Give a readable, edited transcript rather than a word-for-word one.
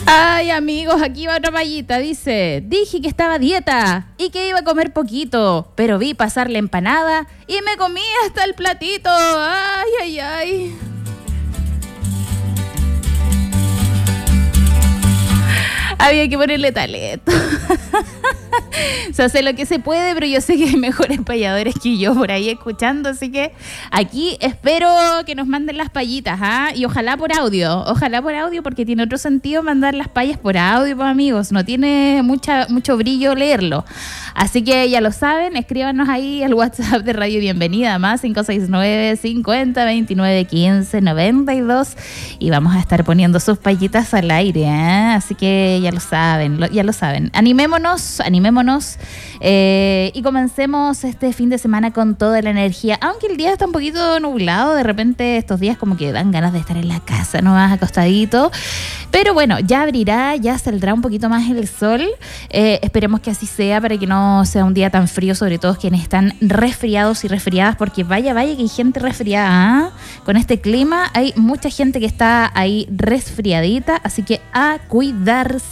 Ay, amigos, aquí va otra payita. Dice, dije que estaba a dieta y que iba a comer poquito, pero vi pasar la empanada y me comí hasta el platito. Ay, ay, ay. Había que ponerle talento. Se hace lo que se puede, pero yo sé que hay mejores payadores que yo por ahí escuchando, así que aquí espero que nos manden las payitas, ¿ah? Y ojalá por audio, porque tiene otro sentido mandar las payas por audio, pues, amigos, no tiene mucho brillo leerlo. Así que ya lo saben, escríbanos ahí al WhatsApp de Radio Bienvenida, más 569-50-29-15-92, y vamos a estar poniendo sus payitas al aire, ¿eh? Así que ya lo saben. Animémonos, y comencemos este fin de semana con toda la energía, aunque el día está un poquito nublado, de repente estos días como que dan ganas de estar en la casa, no más acostadito, pero bueno, ya abrirá, ya saldrá un poquito más el sol, esperemos que así sea para que no sea un día tan frío, sobre todo quienes están resfriados y resfriadas, porque vaya que hay gente resfriada, ¿eh? Con este clima hay mucha gente que está ahí resfriadita, así que a cuidarse.